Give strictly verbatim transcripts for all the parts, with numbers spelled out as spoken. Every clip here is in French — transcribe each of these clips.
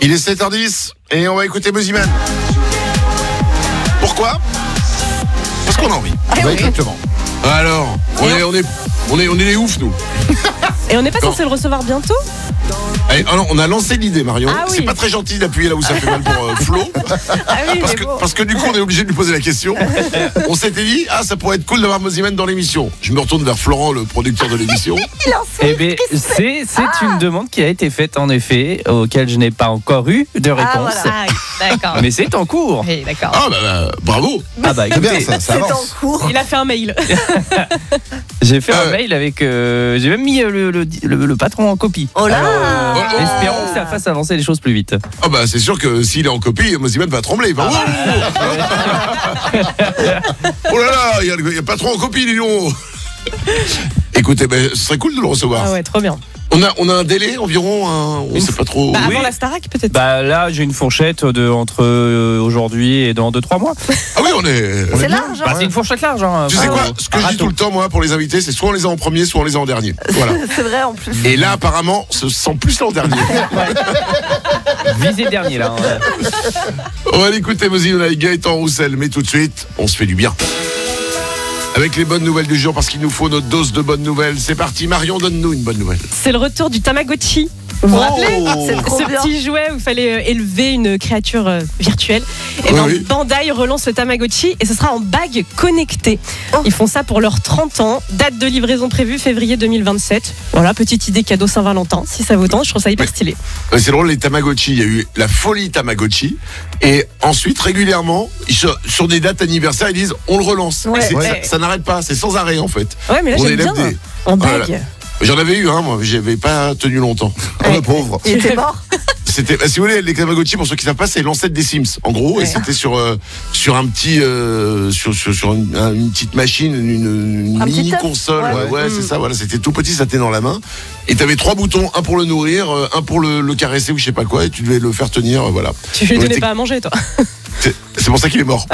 Il est sept heures dix et on va écouter Moziman. Pourquoi ? Parce qu'on a envie. Ah, Ouais, oui. exactement. Alors, on est, on est, on est, on est les oufs, nous. Et on n'est pas Quand- censé le recevoir bientôt ? Allez, alors, on a lancé l'idée, Marion. Ah oui. C'est pas très gentil d'appuyer là où ça fait mal pour euh, Flo. Ah oui, Parce mais que, bon. parce que du coup, on est obligé de lui poser la question. On s'était dit, ah, ça pourrait être cool d'avoir Moziman dans l'émission. Je me retourne vers Florent, le producteur de l'émission. Eh bien, c'est, c'est une demande qui a été faite en effet, auquel je n'ai pas encore eu de réponse. Ah, d'accord. Mais c'est en cours. Oui, d'accord. Ah, bah, bah bravo. Ah bah C'est bien, écoutez, ça, ça C'est en avance. cours. Il a fait un mail. j'ai fait un Euh. mail avec, euh, j'ai même mis euh, le, le, le- le patron en copie. Oh là. Alors, euh, Oh, oh. espérons que ça fasse avancer les choses plus vite. Ah, bah, c'est sûr que s'il est en copie, Moziman va trembler. Il va, oh là là, il y, a le- il y a pas trop en copie, dis donc. Écoutez, ben, ce serait cool de le recevoir. Ah ouais, trop bien. On a, on a un délai environ, un- on Une sait pas trop. Bah, Oui. avant la Starac, peut-être. Bah là, j'ai une fourchette de entre euh, aujourd'hui et dans deux trois mois. Ah oui, on est. C'est large. Bah, c'est une fourchette large. Hein. Tu sais Enfin, quoi euh, Ce que je dis raton. tout le temps, moi, pour les invités, c'est soit on les a en premier, soit on les a en dernier. Voilà. C'est vrai en plus. Et là, apparemment, ce sent plus l'an dernier. Visé dernier là. hein. On va l'écouter, vas-y, on a Gaëtan Roussel. Mais tout de suite, on se fait du bien. Avec les bonnes nouvelles du jour, parce qu'il nous faut notre dose de bonnes nouvelles. C'est parti, Marion, donne-nous une bonne nouvelle. C'est le retour du Tamagotchi. Vous vous rappelez Oh, Ce petit jouet où il fallait euh, élever une créature euh, virtuelle. Et Oui, ben, oui. Bandai relance le Tamagotchi et ce sera en bague connectée. Ils font ça pour leurs trente ans. Date de livraison prévue février deux mille vingt-sept. Voilà, petite idée cadeau Saint-Valentin, si ça vous tente. Je trouve ça hyper Mais- stylé. Ouais, c'est drôle, les Tamagotchi. Il y a eu la folie Tamagotchi. Et ensuite, régulièrement, ils se- sur des dates anniversaires, ils disent on le relance. Ouais, C'est- ouais. Ça, ça n'arrête pas, c'est sans arrêt en fait. Ouais, mais là, On j'aime élève bien. des- En Voilà. bague. J'en avais eu un, moi, j'avais pas tenu longtemps. Oh, le pauvre. Il était mort. C'était, bah, si vous voulez, les Tamagotchi, pour ceux qui savent pas, c'est l'ancêtre des Sims, en gros, Ouais. et c'était sur euh, sur un petit, euh, sur sur, sur une, un- une petite machine, une, une Un petit mini œuf. console, Ouais. ouais, ouais, Mm. c'est ça, voilà, c'était tout petit, ça tenait dans la main, et t'avais trois boutons, un pour le nourrir, euh, un pour le, le caresser ou je sais pas quoi, et tu devais le faire tenir, euh, voilà. Tu lui Ouais, donnais t'es- pas à manger, toi. C'est, c'est pour ça qu'il est mort.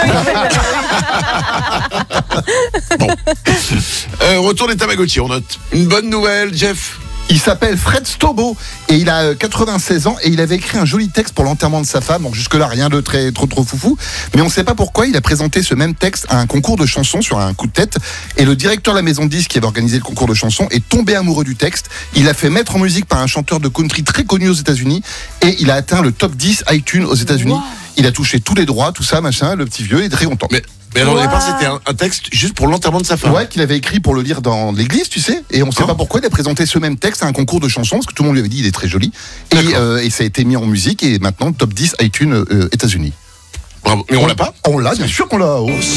Bon, euh, retour des Tamagotchi, on note. Une bonne nouvelle, Jeff. Il s'appelle Fred Stobo et il a euh, quatre-vingt-seize ans et il avait écrit un joli texte pour l'enterrement de sa femme. Donc jusque-là, rien de très trop trop foufou. Mais on ne sait pas pourquoi il a présenté ce même texte à un concours de chansons sur un coup de tête. Et le directeur de la maison de disques qui avait organisé le concours de chansons est tombé amoureux du texte. Il l'a fait mettre en musique par un chanteur de country très connu aux États-Unis et il a atteint le top dix iTunes aux États-Unis. Wow. Il a touché tous les droits, tout ça, machin. Le petit vieux est très content. Mais, mais alors, au Wow. départ, c'était un, un texte juste pour l'enterrement de sa femme. Ouais, qu'il avait écrit pour le lire dans l'église, tu sais. Et on ne sait Oh. pas pourquoi il a présenté ce même texte à un concours de chansons, parce que tout le monde lui avait dit il est très joli. Et, D'accord. euh, et ça a été mis en musique et maintenant top dix iTunes euh, États-Unis. Bravo. Mais on l'a pas. On l'a, bien sûr qu'on l'a. Oh.